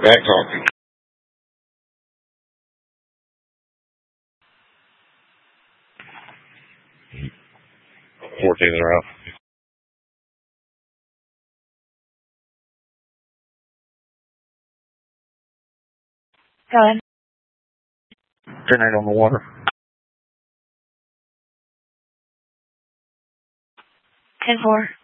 Back talking. 14 in a row. Go ahead. Grenade on the water. 10-4.